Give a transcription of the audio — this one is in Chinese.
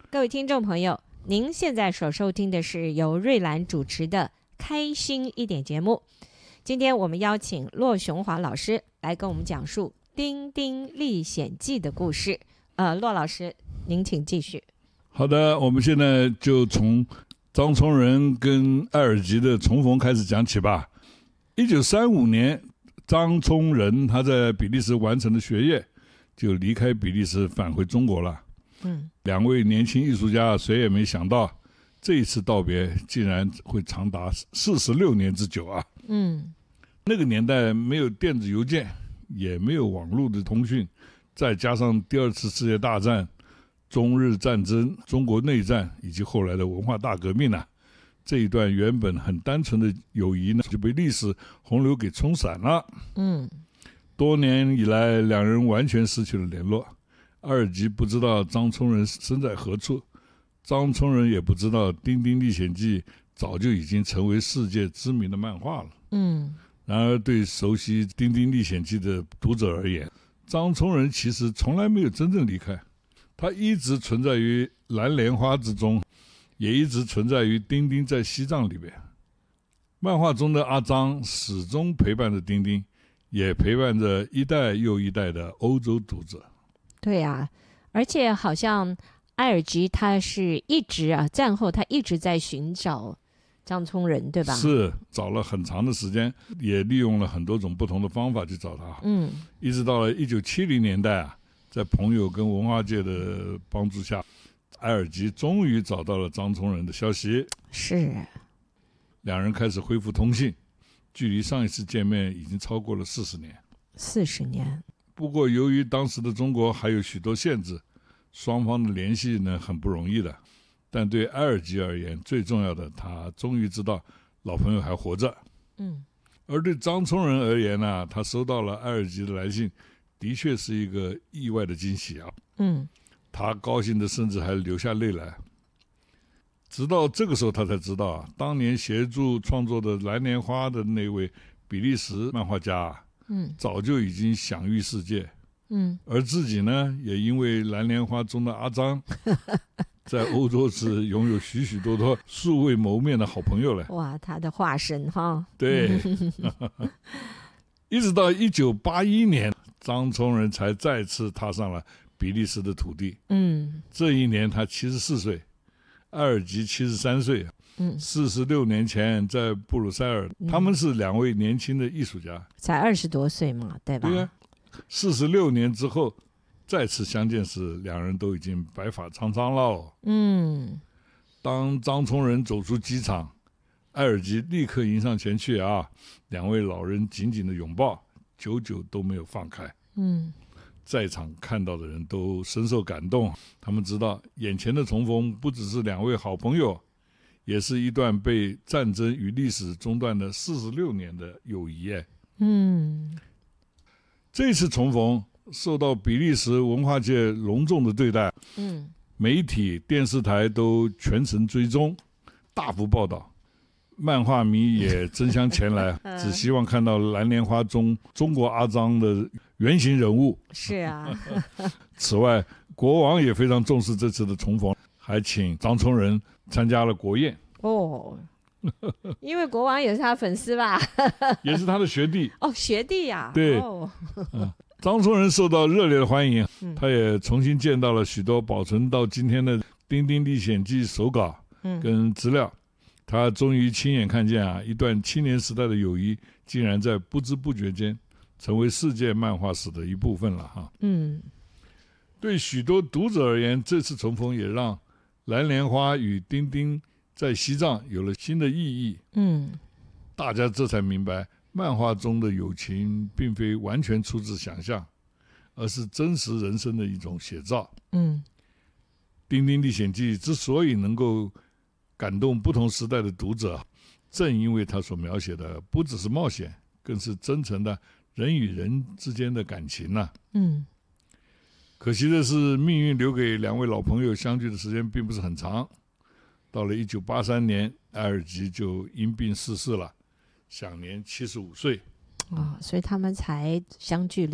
各位听众朋友，您现在所收听的是由瑞兰主持的《开心一点》节目。今天我们邀请骆雄华老师来跟我们讲述《丁丁历险记》的故事。骆老师，您请继续。 好的，我们现在就从张聪仁跟艾尔吉的重逢开始讲起吧。1935年，张聪仁他在比利时完成了学业，就离开比利时返回中国了。两位年轻艺术家谁也没想到，这一次道别竟然会长达46年之久啊！那个年代没有电子邮件，也没有网络的通讯，再加上第二次世界大战、中日战争、中国内战以及后来的文化大革命啊，这一段原本很单纯的友谊呢，就被历史洪流给冲散了。多年以来，两人完全失去了联络。艾尔吉不知道张聪仁身在何处，张聪仁也不知道《丁丁历险记》早就已经成为世界知名的漫画了。然而对熟悉《丁丁历险记》的读者而言，张聪仁其实从来没有真正离开，他一直存在于蓝莲花之中，也一直存在于丁丁在西藏里边。漫画中的阿张始终陪伴着丁丁，也陪伴着一代又一代的欧洲读者。 对啊，而且好像艾尔吉他是一直战后他一直在寻找张聪仁，对吧？ 是，找了很长的时间，也利用了很多种不同的方法去找他。一直到了1970年代在朋友跟文化界的帮助下，艾尔吉终于找到了张聪仁的消息。 是， 两人开始恢复通信，距离上一次见面已经超过了40年。 40年。 不过由于当时的中国还有许多限制，双方的联系呢很不容易的。但对艾尔吉而言，最重要的，他终于知道老朋友还活着。而对张聪仁而言呢，他收到了艾尔吉的来信，的确是一个意外的惊喜啊。他高兴的甚至还流下泪来。直到这个时候他才知道当年协助创作的蓝莲花的那位比利时漫画家早就已经享誉世界。而自己呢，也因为蓝莲花中的阿张在欧洲是拥有许许多多素未谋面的好朋友了。 哇，他的化身哈。 对。一直到1981年，张聪仁才再次踏上了比利时的土地。这一年他74岁，艾尔吉73岁。46年前在布鲁塞尔，他们是两位年轻的艺术家， 才20多岁嘛，对吧？ 对啊。46年之后再次相见时，两人都已经白发苍苍了。当张聪仁走出机场，艾尔吉立刻迎上前去两位老人紧紧的拥抱，久久都没有放开。在场看到的人都深受感动，他们知道眼前的重逢不只是两位好朋友，也是一段被战争与历史中断的46年的友谊。这次重逢受到比利时文化界隆重的对待。媒体、电视台都全程追踪，大幅报道，漫画迷也争相前来，只希望看到蓝莲花中中国阿张的原型人物。 是啊。 此外，国王也非常重视这次的重逢，还请张聪仁参加了国宴。 因为国王也是他粉丝吧？ 也是他的学弟。 学弟呀。 对。张聪仁受到热烈的欢迎，他也重新见到了许多保存到今天的《丁丁历险记》手稿跟资料。他终于亲眼看见一段青年时代的友谊竟然在不知不觉间成为世界漫画史的一部分了对许多读者而言，这次重逢也让蓝莲花与丁丁在西藏有了新的意义。大家这才明白，漫画中的友情并非完全出自想象，而是真实人生的一种写照。丁丁历险记之所以能够感动不同时代的读者，正因为他所描写的不只是冒险，更是真诚的人与人之间的感情可惜的是，命运留给两位老朋友相聚的时间并不是很长。到了1983年，艾尔吉就因病逝世了，享年75岁。 所以他们才相距